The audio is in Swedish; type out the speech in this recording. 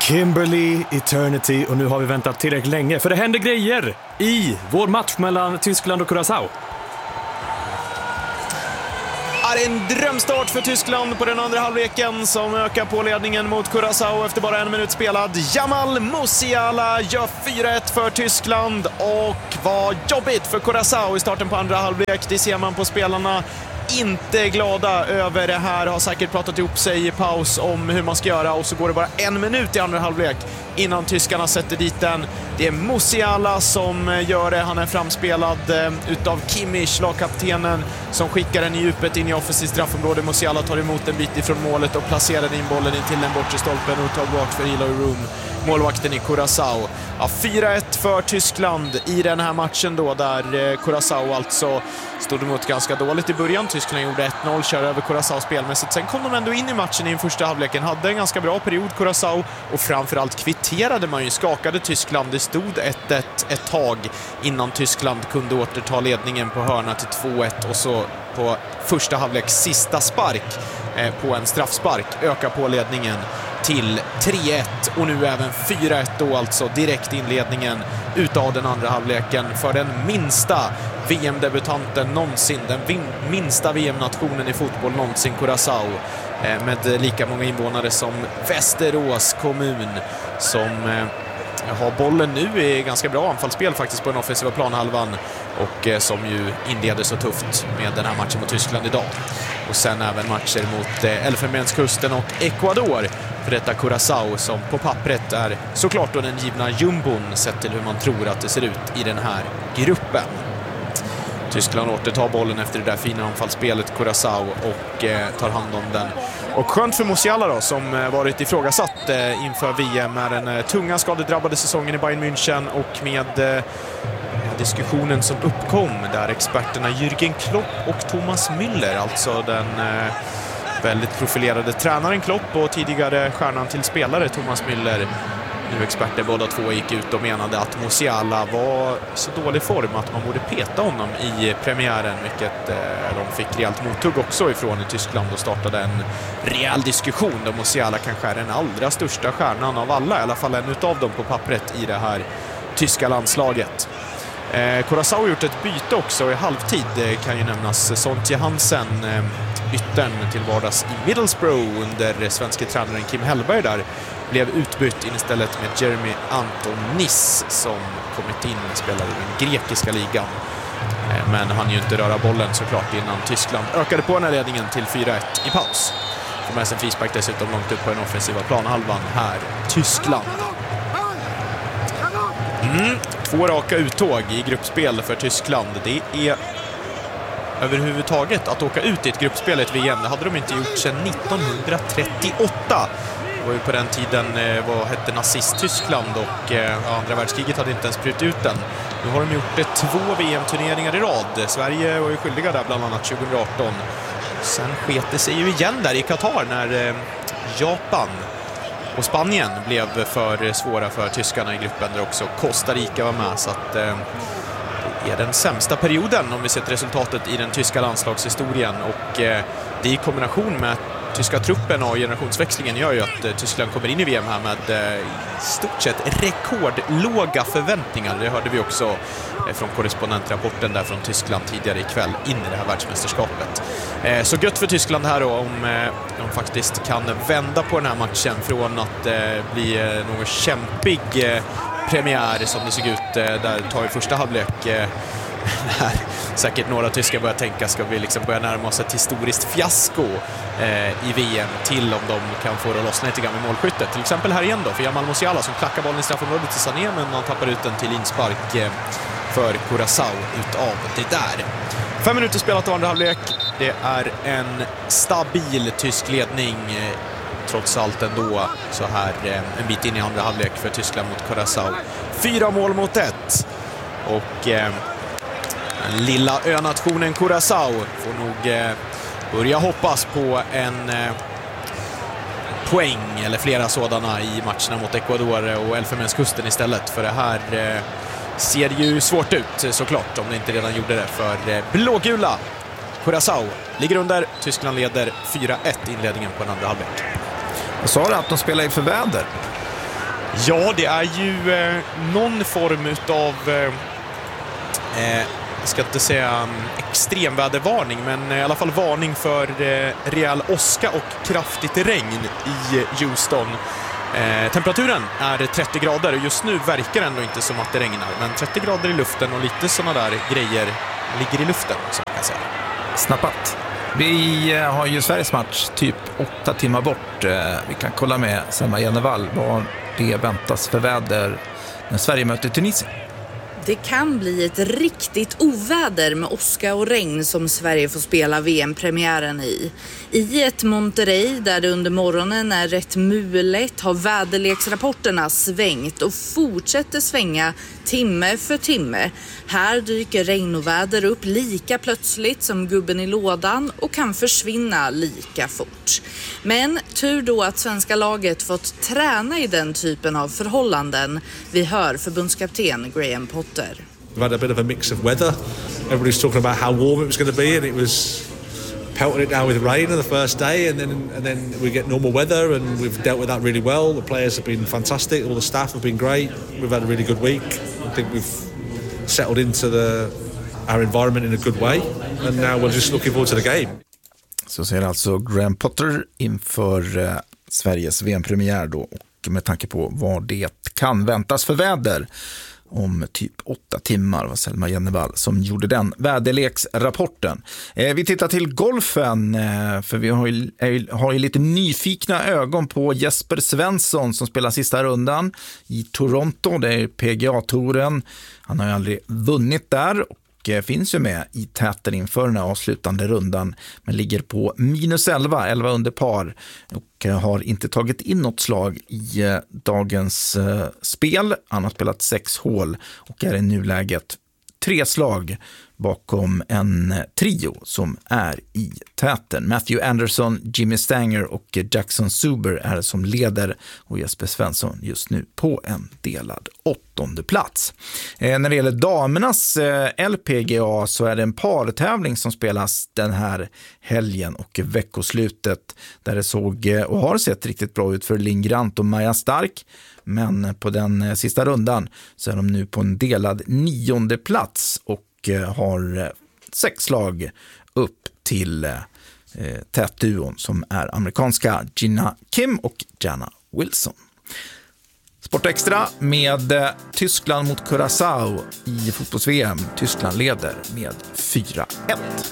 Kimberley, Eternity, och nu har vi väntat tillräckligt länge för det händer grejer i vår match mellan Tyskland och Curaçao. Det är en drömstart för Tyskland på den andra halvleken som ökar på ledningen mot Curaçao efter bara 1 minut spelad. Jamal Musiala gör 4-1 för Tyskland, och vad jobbigt för Curaçao i starten på andra halvlek. Det ser man på spelarna. Inte glada över det här, har säkert pratat ihop sig i paus om hur man ska göra, och så går det bara 1 minut i andra halvlek innan tyskarna sätter dit den. Det är Musiala som gör det, han är framspelad utav Kimmich, lagkaptenen, som skickar den i djupet in i offensivt straffområde. Musiala tar emot en bit ifrån målet och placerar in bollen in till den bortre stolpen och tar bort för Eloy Room, målvakten i Curaçao. Ja, 4-1 för Tyskland i den här matchen då, där Curaçao alltså stod emot ganska dåligt i början. Tyskland gjorde 1-0, kör över Curaçao spelmässigt. Sen kom de ändå in i matchen i den första halvleken, hade en ganska bra period Curaçao, och framförallt kvitterade man ju, skakade Tyskland. Det stod 1-1 ett tag innan Tyskland kunde återta ledningen på hörna till 2-1, och så på första halvleks sista spark på en straffspark öka på ledningen till 3-1, och nu även 4-1 då, alltså direkt inledningen utav den andra halvleken för den minsta VM-debutanten någonsin, den minsta VM-nationen i fotboll någonsin, Curaçao, med lika många invånare som Västerås kommun, som har bollen nu i ganska bra anfallsspel faktiskt på den offensiva planhalvan, och som ju inleder så tufft med den här matchen mot Tyskland idag. Och sen även matcher mot Elfenbenskusten och Ecuador för detta Curaçao, som på pappret är såklart då den givna jumbon sett till hur man tror att det ser ut i den här gruppen. Tyskland återtar bollen efter det där fina anfallsspelet, Curaçao, och tar hand om den. Och skönt för Musiala då, som varit ifrågasatt inför VM med den tunga skadedrabbade säsongen i Bayern München, och med diskussionen som uppkom där experterna Jürgen Klopp och Thomas Müller, alltså den väldigt profilerade tränaren Klopp och tidigare stjärnan till spelare Thomas Müller, nu experter båda två, gick ut och menade att Musiala var så dålig form att man borde peta honom i premiären, vilket de fick rejält mothugg också ifrån i Tyskland, och startade en rejäl diskussion där Musiala kanske är den allra största stjärnan av alla, i alla fall en utav dem på pappret i det här tyska landslaget. Curaçao har gjort ett byte också i halvtid, kan ju nämnas. Sontje Hansen, yttern till vardags i Middlesbrough under svenska tränaren Kim Hellberg där, blev utbytt istället med Jeremy Antonis, som kommit in och spelar i den grekiska ligan. Men han ju inte röra bollen såklart innan Tyskland ökade på den här ledningen till 4-1 i paus. Får med sig en frispark dessutom långt upp på den offensiva planhalvan här, Tyskland. 2 raka uttåg i gruppspel för Tyskland. Det är överhuvudtaget att åka ut i ett gruppspel i ett VM. Det hade de inte gjort sedan 1938. Det var ju på den tiden vad hette nazist-Tyskland, och andra världskriget hade inte ens brutit ut den. Nu har de gjort 2 VM-turneringar i rad. Sverige var ju skyldiga där bland annat 2018. Sen sket det sig ju igen där i Qatar när Japan och Spanien blev för svåra för tyskarna i gruppen, där också Costa Rica var med. Så att det är den sämsta perioden om vi sett resultatet i den tyska landslagshistorien, och det i kombination med tyska truppen och generationsväxlingen gör ju att Tyskland kommer in i VM här med i stort sett rekordlåga förväntningar. Det hörde vi också från korrespondentrapporten där från Tyskland tidigare ikväll in i det här världsmästerskapet. Så gött för Tyskland här då, om de faktiskt kan vända på den här matchen från att bli någon kämpig premiär som det såg ut där tar i första halvlek. När säkert några tyskar börjar tänka, ska vi liksom börja närma oss ett historiskt fiasko i VM, till om de kan få det att lossna lite grann med målskyttet. Till exempel här igen då för Jamal Musiala, som klackar bollen i straffområdet till Sané, men man tappar ut den till inspark för Curaçao utav det där. 5 minuter spelat av andra halvlek. Det är en stabil tysk ledning trots allt ändå så här en bit in i andra halvlek för Tyskland mot Curaçao. 4-1. Och den lilla önationen Curaçao får nog börja hoppas på en poäng eller flera sådana i matcherna mot Ecuador och Elfenbenskusten istället. För det här ser ju svårt ut såklart, om det inte redan gjorde det för blågula. Curaçao ligger under, Tyskland leder 4-1 inledningen på en andra halvlek. Jag sa det att de spelar i förväder. Ja, det är ju någon form utav jag ska inte säga extremvädervarning, men i alla fall varning för rejäl åska och kraftigt regn i Houston. Temperaturen är 30 grader och just nu verkar det ändå inte som att det regnar, men 30 grader i luften och lite sådana där grejer ligger i luften, som man kan säga. Snappat. Vi har ju Sveriges match typ 8 timmar bort. Vi kan kolla med Selma Jennevall vad det väntas för väder när Sverige möter Tunisien. Det kan bli ett riktigt oväder med åska och regn som Sverige får spela VM-premiären i. I ett Monterrey där det under morgonen är rätt mulet har väderleksrapporterna svängt och fortsätter svänga timme för timme. Här dyker regn och väder upp lika plötsligt som gubben i lådan och kan försvinna lika fort. Men tur då att svenska laget fått träna i den typen av förhållanden. Vi hör förbundskapten Graham Potter. We've had a bit of a mix of weather. Everybody's talking about how warm it was going to be, and it was pelting it down with rain on the first day, and then we get normal weather, and we've dealt with that really well. The players have been fantastic, all the staff have been great. We've had a really good week. I think we've settled into our environment in a good way, and now we're just looking forward to the game. Så säger alltså Graham Potter inför Sveriges VM-premiär då, och med tanke på vad det kan väntas för väder om typ 8 timmar, var Selma Jennevall som gjorde den väderleksrapporten. Vi tittar till golfen, för vi har ju lite nyfikna ögon på Jesper Svensson som spelar sista rundan i Toronto. Det är PGA-touren. Han har ju aldrig vunnit där och finns ju med i täten inför den här avslutande rundan, men ligger på -11 under par och har inte tagit in något slag i dagens spel. Han har spelat 6 hål och är i nuläget 3 slag bakom en trio som är i täten. Matthew Anderson, Jimmy Stanger och Jackson Zuber är som leder och Jesper Svensson just nu på en delad 8:e plats. När det gäller damernas LPGA så är det en partävling som spelas den här helgen och veckoslutet där det såg och har sett riktigt bra ut för Linn Grant och Maja Stark. Men på den sista rundan så är de nu på en delad 9:e plats och har 6 slag upp till tätduon som är amerikanska Gina Kim och Jana Wilson. Sportextra med Tyskland mot Curaçao i fotbolls-VM. Tyskland leder med 4-1.